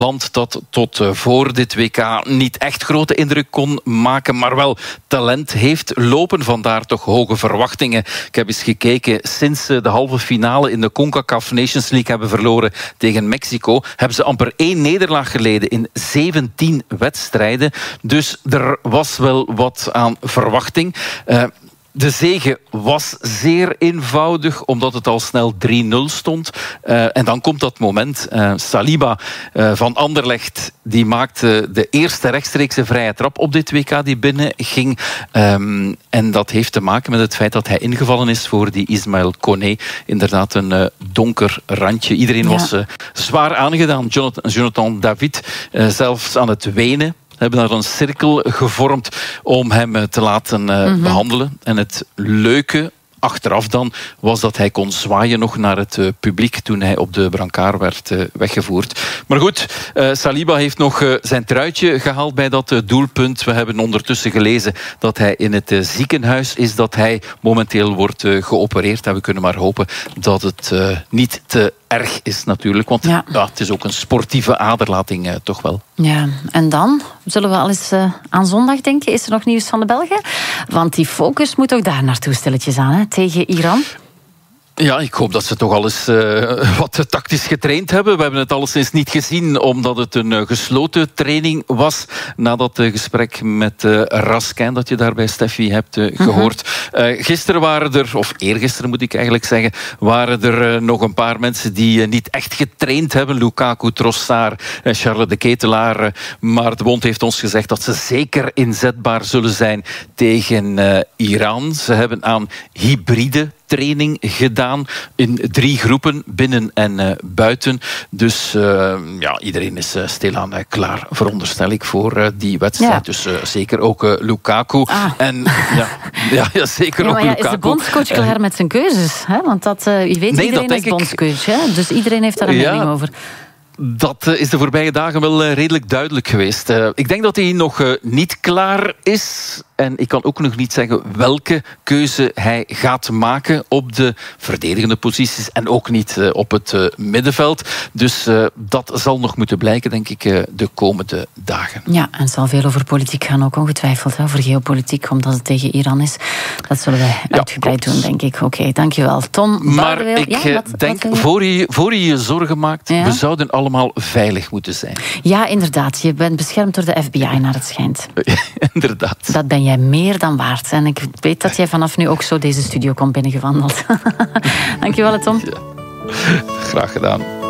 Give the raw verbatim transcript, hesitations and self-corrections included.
land dat tot voor dit W K niet echt grote indruk kon maken, maar wel talent heeft lopen. Vandaar toch hoge verwachtingen. Ik heb eens gekeken, sinds ze de halve finale in de CONCACAF Nations League hebben verloren tegen Mexico, hebben ze amper één nederlaag geleden in zeventien wedstrijden. Dus er was wel wat aan verwachting. Uh, De zege was zeer eenvoudig, omdat het al snel drie nul stond. Uh, en dan komt dat moment. Uh, Saliba uh, van Anderlecht, die maakte de eerste rechtstreekse vrije trap op dit W K die binnen ging. Um, en dat heeft te maken met het feit dat hij ingevallen is voor die Ismaël Koné. Inderdaad een uh, donker randje. Iedereen ja. was uh, zwaar aangedaan. Jonathan, Jonathan David uh, zelfs aan het wenen. Hebben daar een cirkel gevormd om hem te laten uh, mm-hmm. behandelen. En het leuke achteraf dan was dat hij kon zwaaien nog naar het uh, publiek toen hij op de brancard werd uh, weggevoerd. Maar goed, uh, Saliba heeft nog uh, zijn truitje gehaald bij dat uh, doelpunt. We hebben ondertussen gelezen dat hij in het uh, ziekenhuis is, dat hij momenteel wordt uh, geopereerd. En we kunnen maar hopen dat het uh, niet te erg is natuurlijk, want ja. Ja, het is ook een sportieve aderlating uh, toch wel. Ja, en dan zullen we al eens uh, aan zondag denken. Is er nog nieuws van de Belgen? Want die focus moet ook daar naartoe stilletjes aan, hè, tegen Iran. Ja, ik hoop dat ze toch al eens uh, wat tactisch getraind hebben. We hebben het alleszins niet gezien, omdat het een uh, gesloten training was. Na dat uh, gesprek met uh, Raskin, dat je daar bij Steffi hebt uh, gehoord. Uh, gisteren waren er, of eergisteren moet ik eigenlijk zeggen, waren er uh, nog een paar mensen die uh, niet echt getraind hebben. Lukaku, Trossard, uh, Charles de Ketelaar. Uh, maar de bond heeft ons gezegd dat ze zeker inzetbaar zullen zijn tegen uh, Iran. Ze hebben aan hybride training gedaan in drie groepen, binnen en uh, buiten. Dus uh, ja, iedereen is uh, stilaan uh, klaar, veronderstel ik, voor uh, die wedstrijd. Ja. Dus uh, zeker ook uh, Lukaku. Ah. En ja, ja, ja zeker ja, ook ja, Lukaku. Is de bondscoach klaar met zijn keuzes? Hè? Want dat, uh, je weet, nee, iedereen is bondscoach. Hè? Dus iedereen heeft daar een ja. mening over. Dat is de voorbije dagen wel redelijk duidelijk geweest. Uh, ik denk dat hij nog uh, niet klaar is. En ik kan ook nog niet zeggen welke keuze hij gaat maken op de verdedigende posities en ook niet uh, op het uh, middenveld. Dus uh, dat zal nog moeten blijken, denk ik, uh, de komende dagen. Ja, en het zal veel over politiek gaan ook ongetwijfeld. Hè, over geopolitiek, omdat het tegen Iran is. Dat zullen wij ja, uitgebreid doen, denk ik. Oké, okay, dankjewel. Tom Maar Bardeweel. ik ja, wat, denk, wat voor, je, voor je je zorgen maakt, ja? we zouden allemaal veilig moeten zijn. Ja, inderdaad. Je bent beschermd door de F B I, naar het schijnt. Inderdaad. Dat ben jij meer dan waard. En ik weet dat jij vanaf nu ook zo deze studio komt binnengewandeld. Dankjewel, Tom. Ja. Graag gedaan.